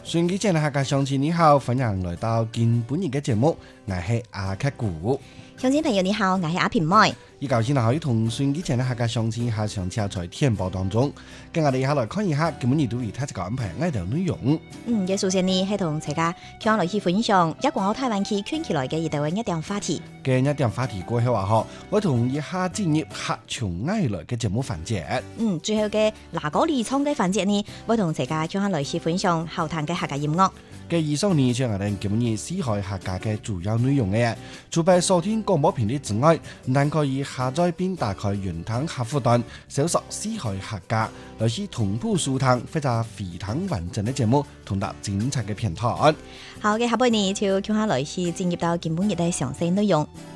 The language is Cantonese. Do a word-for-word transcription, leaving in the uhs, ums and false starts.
順基前嘅客家鄉親你好，歡迎來到今本日嘅節目，我係阿克古。 鄉親朋友你好，我係阿平妹。 依舊先可以同順基前嘅客家鄉親下上車在天報當中，跟我哋一下來看一下今本日對於睇一個安排呢條內容。 嗯，嘅首先呢係同大家向來去分享一港澳台灣區圈起來嘅一條一點話題。 嘅一點話題過後話嗬，我同一下進入客從愛來嘅節目環節。 嗯，最後嘅嗱嗰二倉嘅環節呢，我同大家向來去分享後談嘅客家音樂。 嘅以上呢就係我哋今日四海客家嘅主要內容嘅。除咗收聽廣播頻率之外，但可以下載並打開雲端客戶端，搜索四海客家，來是同步收聽或者非常完整嘅節目，同埋精彩嘅片段。 好嘅，下半年就向下來去進入到今本日嘅詳細內容。